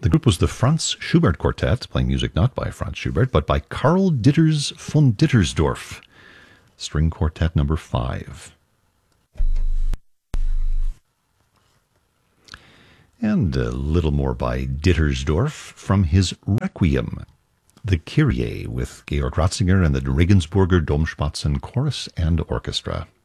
The group was the Franz Schubert Quartet, playing music not by Franz Schubert, but by Karl Ditters von Dittersdorf, String Quartet number 5. And a little more by Dittersdorf from his Requiem, the Kyrie, with Georg Ratzinger and the Regensburger Domspatzen Chorus and Orchestra.